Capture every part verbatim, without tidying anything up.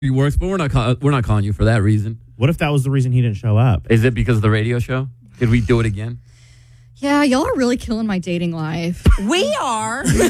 works, but we're not call- we're not calling you for that reason. What if that was the reason he didn't show up? Is it because of the radio show? Could we do it again? Yeah, y'all are really killing my dating life. We are. We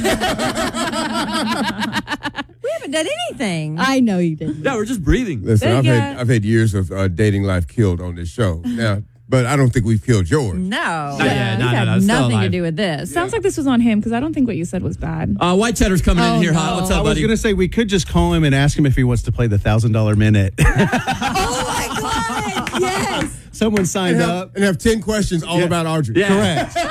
haven't done anything. I know you didn't. Yeah, we're just breathing. Listen, There I've you had go. I've had years of uh, dating life killed on this show. Now, but I don't think we've killed yours. No. Not yet. It No, no, had no, it's still nothing to alive. do with this. Sounds like this was on him because I don't think what you said was bad. Uh, White Cheddar's coming Oh, in here no. hot. What's I up, was buddy? going to say we could just call him and ask him if he wants to play the thousand dollar minute. Oh my God! Yes. Someone signed And have, up. and have ten questions all Yeah. about Audrey. Yeah. Correct.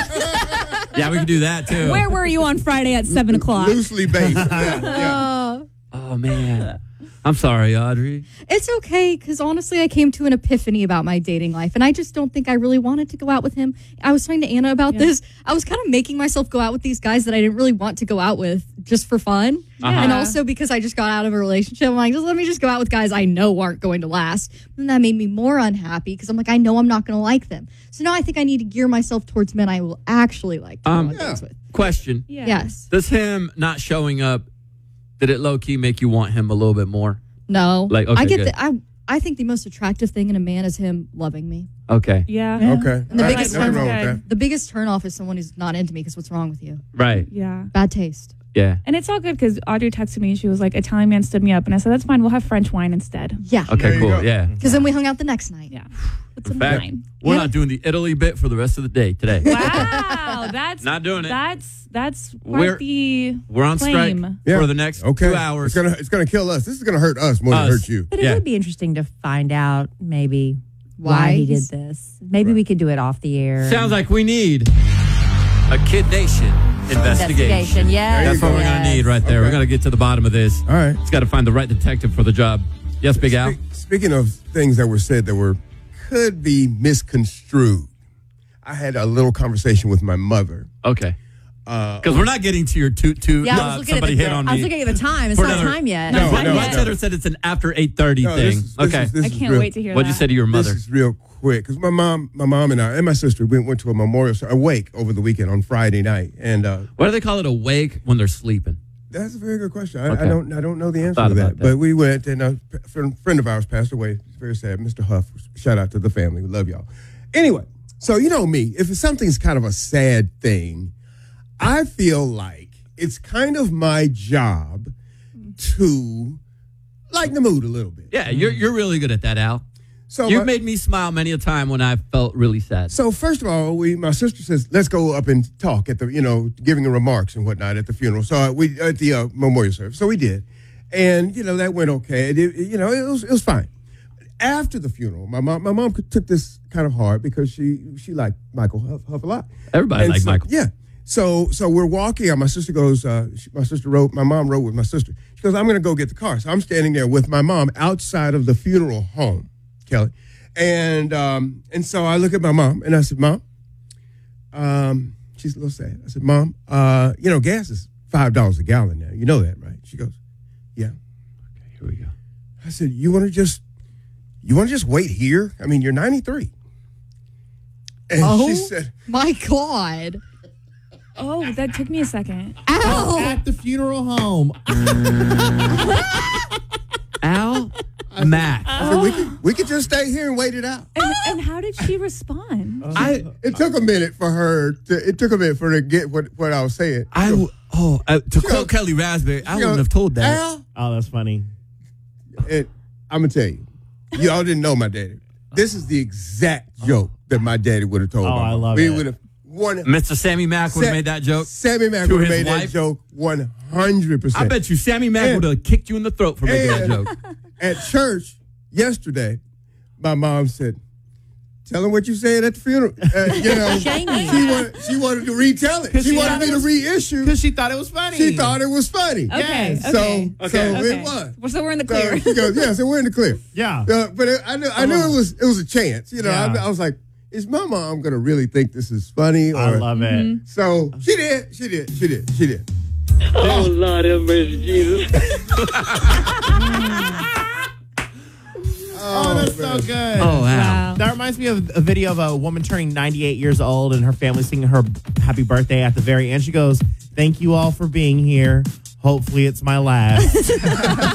Yeah, we can do that too. Where were you on Friday at seven o'clock? Loosely based. Yeah, yeah. Uh, Oh man, I'm sorry, Audrey. it's okay, because honestly, I came to an epiphany about my dating life, and I just don't think I really wanted to go out with him. I was talking to Anna about Yeah. this. I was kind of making myself go out with these guys that I didn't really want to go out with just for fun. Uh-huh. And also because I just got out of a relationship. I'm like, just let me just go out with guys I know aren't going to last. And that made me more unhappy because I'm like, I know I'm not going to like them. So now I think I need to gear myself towards men I will actually like to Um, go on dates with. Question: Yeah. Yes. Does him not showing up, did it low key make you want him a little bit more? No. Like, okay, I get good. the, I I think the most attractive thing in a man is him loving me. Okay, Yeah. Okay. And the All right, biggest nothing one- wrong with that. The biggest turnoff is someone who's not into me because what's wrong with you? right. Yeah. Bad taste. Yeah. And it's all good because Audrey texted me and she was like, Italian man stood me up. And I said, that's fine. We'll have French wine instead. Yeah. Okay, There you cool. go. Yeah. Because then we hung out the next night. Yeah. Put In some fact, wine. we're Yeah. not doing the Italy bit for the rest of the day today. Wow. That's Not doing it. That's that's quite We're- the We're on strike claim. Yeah. for the next Okay. two hours. It's gonna it's gonna kill us. This is gonna hurt us more than Us. hurt you. But it Yeah. would be interesting to find out maybe why, Why he did he's- this. Maybe we could do it off the air. Sounds like we need a Kid Nation investigation. Investigation, yes. That's what we're going to yes. need right there. Okay. We're going to get to the bottom of this. All right. It's got to find the right detective for the job. Yes, Big Al? Spe- Speaking of things that were said that were could be misconstrued, I had a little conversation with my mother. Okay. Uh, Because we're not getting to your toot toot. Yeah, I uh, was looking somebody at the, hit on I was me. looking at the time. It's For not another- time yet. No, White, no, White no. Cheddar said it's an after eight thirty no, thing. this is- this okay. is- this I is can't real- wait to hear What'd you that. say to your This mother? is real quick because my mom, my mom and I and my sister we went to a memorial ser- a wake over the weekend on Friday night, and uh, Why do they call it a wake when they're sleeping? that's a very good question. I, Okay. I don't I don't know the answer thought to that, about that. but we went, and a p- friend, friend of ours passed away. It's very sad. Mister Huff. Shout out to the family. We love y'all. Anyway, so you know me. If something's kind of a sad thing, I feel like it's kind of my job to lighten the mood a little bit. Yeah, you're you're really good at that, Al. So You've my- made me smile many a time when I felt really sad. So first of all, we my sister says let's go up and talk at the you know giving her remarks and whatnot at the funeral. So uh, we at the uh, memorial service. So we did, and you know that went okay. It, it- you know it was it was fine. After the funeral, my mom my mom took this kind of hard because she she liked Michael Huff, Huff a lot. Everybody And liked so- Michael. Yeah. So so we're walking out. My sister goes. Uh, she, my sister rode. My mom rode with my sister. She goes. I'm going to go get the car. So I'm standing there with my mom outside of the funeral home, Kelly, and um, and so I look at my mom and I said, Mom, um, she's a little sad. I said, Mom, uh, you know, gas is five dollars a gallon now. You know that, right? She goes, Yeah. Here we go. I said, You want to just you want to just wait here? I mean, you're ninety-three. And Oh. she said, My God. Oh, that took me a second. Ow. At the funeral home. Al Mac. I said, we could we could just stay here and wait it out. And, and how did she respond? I It took a minute for her to. It took a minute for her to get what, what I was saying. I w- oh uh, to quote goes- Kelly Raspberry, I She wouldn't goes, have told that. Al, Oh, that's funny. it, I'm gonna tell you, y'all didn't know my daddy. This is the exact joke that my daddy would have told. Oh, my I mom. love we it. would have one. Mister Sammy Mack would have Sa- made that joke. Sammy Mack to would have his made that wife. joke one hundred percent. I bet you Sammy Mack And- would have kicked you in the throat for making that and- joke. At church yesterday, my mom said, "Tell him what you said at the funeral." Uh, you know, Shamey. she wanted she wanted to retell it. She, she wanted thought me it to was- reissue. Because she thought it was funny. She thought it was funny. Okay. So, Okay. so Okay. it was. Well, so we're in the So clear. she goes, yeah, so we're in the clear. Yeah. Uh, but it, I knew, I knew it was it was a chance. You know, Yeah. I, I was like, is my mom gonna really think this is funny? Or, I love it. So she did, she did, she did, she did. Oh, Lord have mercy, Jesus. Oh, that's so good. Oh wow. Wow. That reminds me of a video of a woman turning ninety-eight years old and her family singing her happy birthday at the very end. She goes, "Thank you all for being here. Hopefully it's my last."